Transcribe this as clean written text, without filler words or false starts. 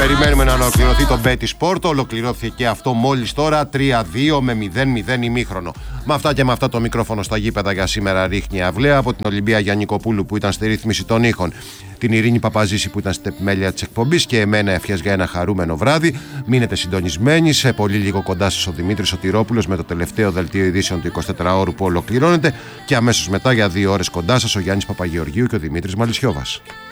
Περιμένουμε να ολοκληρωθεί το Betis Porto. Ολοκληρώθηκε και αυτό μόλις τώρα. 3-2 με 0-0 ημίχρονο. Με αυτά και με αυτά το μικρόφωνο στα γήπεδα για σήμερα ρίχνει αυλαία. Από την Ολυμπία Γιαννικοπούλου που ήταν στη ρύθμιση των ήχων, την Ειρήνη Παπαζήση που ήταν στην επιμέλεια της εκπομπής και εμένα ευχές για ένα χαρούμενο βράδυ. Μείνετε συντονισμένοι. Σε πολύ λίγο κοντά σας ο Δημήτρης Σωτηρόπουλος με το τελευταίο δελτίο ειδήσεων του 24ωρου που ολοκληρώνεται. Και αμέσως μετά για 2 ώρες κοντά σας ο Γιάννης Παπαγεωργίου και ο Δημήτρης Μαλισσιώβας.